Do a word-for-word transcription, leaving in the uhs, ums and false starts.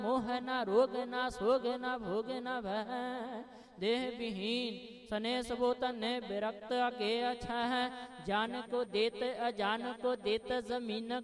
मोह न रोग न सोग न भोग न भय। देह विहीन सने सबो तने विरक्त अके अच्छा है। जान को देत अजान को देत जमीन